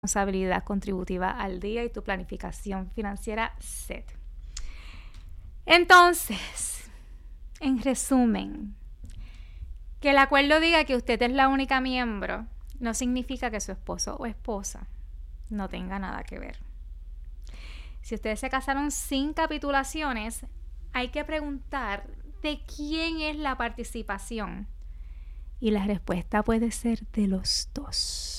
responsabilidad contributiva al día y tu planificación financiera set. Entonces, en resumen, que el acuerdo diga que usted es la única miembro no significa que su esposo o esposa no tenga nada que ver. Si ustedes se casaron sin capitulaciones, hay que preguntar de quién es la participación. Y la respuesta puede ser de los dos.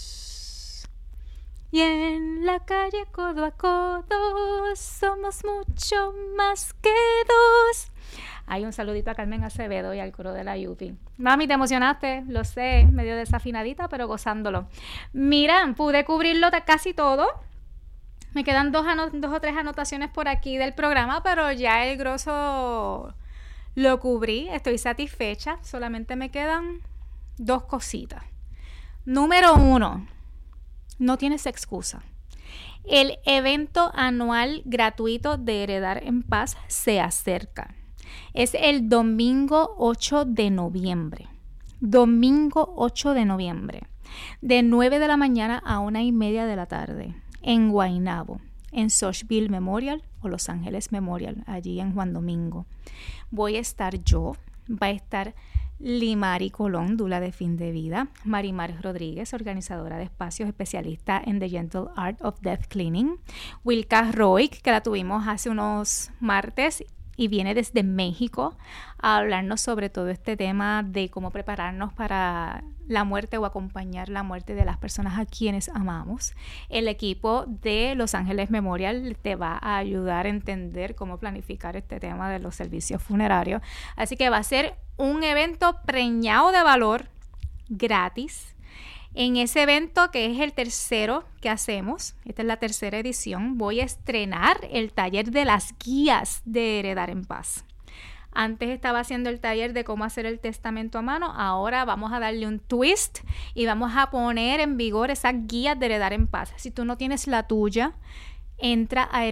Y en la calle codo a codo somos mucho más que dos. Hay un saludito a Carmen Acevedo y al coro de la Yupi. Mami, te emocionaste, lo sé, medio desafinadita, pero gozándolo. Mira, pude cubrirlo casi todo. Me quedan dos o tres anotaciones por aquí del programa, pero ya el grosso lo cubrí. Estoy satisfecha. Solamente me quedan dos cositas. Número 1. No tienes excusa. El evento anual gratuito de Heredar en Paz se acerca. Es el domingo 8 de noviembre. Domingo 8 de noviembre. De 9 de la mañana a 1:30 de la tarde. En Guaynabo. En Sochville Memorial o Los Ángeles Memorial. Allí en Juan Domingo. Voy a estar yo. Va a estar Limari Colón, dula de fin de vida, Marimar Rodríguez, organizadora de espacios, especialista en The Gentle Art of Death Cleaning, Wilka Roy, que la tuvimos hace unos martes y viene desde México a hablarnos sobre todo este tema de cómo prepararnos para la muerte o acompañar la muerte de las personas a quienes amamos. El equipo de Los Ángeles Memorial te va a ayudar a entender cómo planificar este tema de los servicios funerarios. Así que va a ser un evento preñado de valor, gratis. En ese evento, que es el tercero que hacemos, esta es la tercera edición, voy a estrenar el taller de las guías de Heredar en Paz. Antes estaba haciendo el taller de cómo hacer el testamento a mano, ahora vamos a darle un twist y vamos a poner en vigor esas guías de Heredar en Paz. Si tú no tienes la tuya, entra a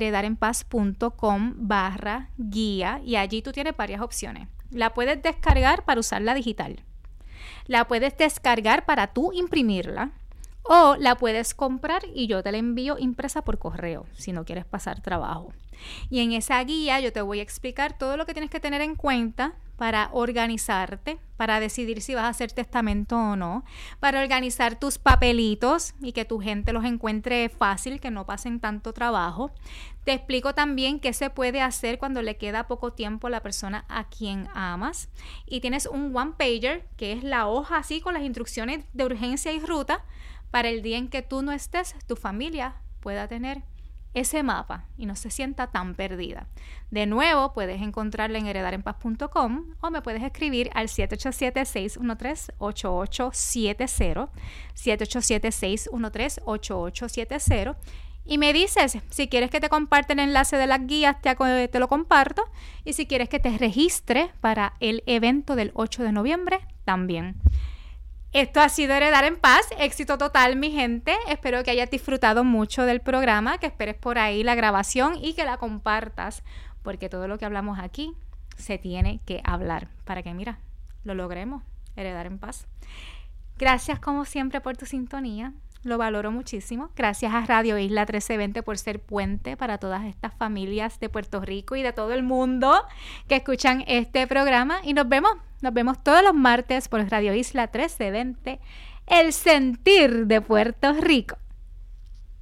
heredarenpaz.com/guía y allí tú tienes varias opciones. La puedes descargar para usarla digital. La puedes descargar para tú imprimirla o la puedes comprar y yo te la envío impresa por correo si no quieres pasar trabajo. Y en esa guía yo te voy a explicar todo lo que tienes que tener en cuenta para organizarte, para decidir si vas a hacer testamento o no, para organizar tus papelitos y que tu gente los encuentre fácil, que no pasen tanto trabajo. Te explico también qué se puede hacer cuando le queda poco tiempo a la persona a quien amas. Y tienes un one pager, que es la hoja así con las instrucciones de urgencia y ruta para el día en que tú no estés, tu familia pueda tener ese mapa y no se sienta tan perdida. De nuevo, puedes encontrarla en heredarenpaz.com o me puedes escribir al 787-613-8870, 787-613-8870 y me dices, si quieres que te comparte el enlace de las guías, te lo comparto, y si quieres que te registre para el evento del 8 de noviembre, también. Esto ha sido Heredar en Paz, éxito total, mi gente. Espero que hayas disfrutado mucho del programa, que esperes por ahí la grabación y que la compartas, porque todo lo que hablamos aquí se tiene que hablar para que, mira, lo logremos, Heredar en Paz. Gracias como siempre por tu sintonía, lo valoro muchísimo. Gracias a Radio Isla 1320 por ser puente para todas estas familias de Puerto Rico y de todo el mundo que escuchan este programa y nos vemos todos los martes por Radio Isla 1320, el sentir de Puerto Rico.